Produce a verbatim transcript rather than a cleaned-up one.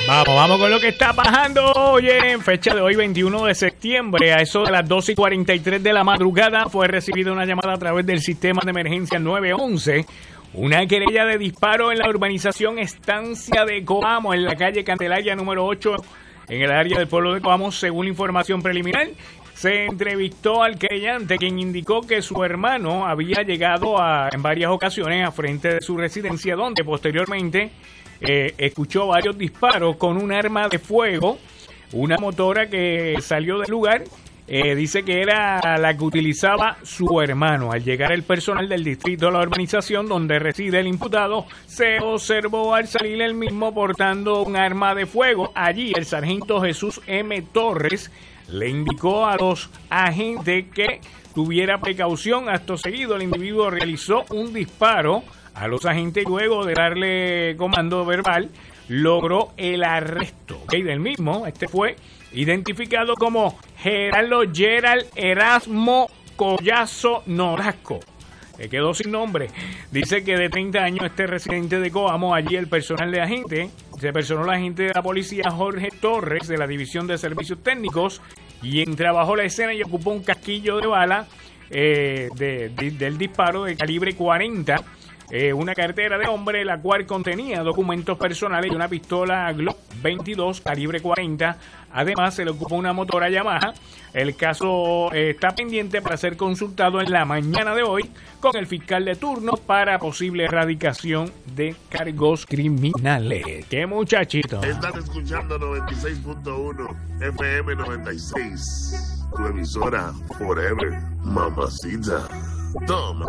Vamos, vamos con lo que está pasando hoy en fecha de hoy, veintiuno de septiembre. A eso de las doce y cuarenta y tres de la madrugada fue recibida una llamada a través del sistema de emergencia nueve once. Una querella de disparo en la urbanización Estancia de Coamo, en la calle Candelaria número ocho, en el área del pueblo de Coamo. Según la información preliminar, se entrevistó al querellante, quien indicó que su hermano había llegado a, en varias ocasiones a frente de su residencia, donde posteriormente eh, escuchó varios disparos con un arma de fuego. Una motora que salió del lugar, eh, dice que era la que utilizaba su hermano. Al llegar el personal del distrito de la urbanización donde reside el imputado, se observó al salir el mismo portando un arma de fuego. Allí el sargento Jesús M. Torres le indicó a los agentes que tuviera precaución. Acto seguido, el individuo realizó un disparo a los agentes y luego de darle comando verbal logró el arresto, ¿okay?, del mismo. Este fue identificado como Gerardo Gerald Erasmo Collazo Nolasco. Que quedó sin nombre. Dice que de treinta años, este residente de Coamo. Allí el personal de agente, se personó el agente de la policía Jorge Torres de la División de Servicios Técnicos, quien trabajó la escena y ocupó un casquillo de bala eh, de, de, del disparo de calibre cuarenta, eh, una cartera de hombre, la cual contenía documentos personales y una pistola Glock veintidós calibre cuarenta. Además, se le ocupó una motora Yamaha. El caso eh, está pendiente para ser consultado en la mañana de hoy con el fiscal de turno para posible erradicación de cargos criminales. ¡Qué muchachito! Están escuchando noventa y seis punto uno F M noventa y seis. Tu emisora forever, mamacita. Toma.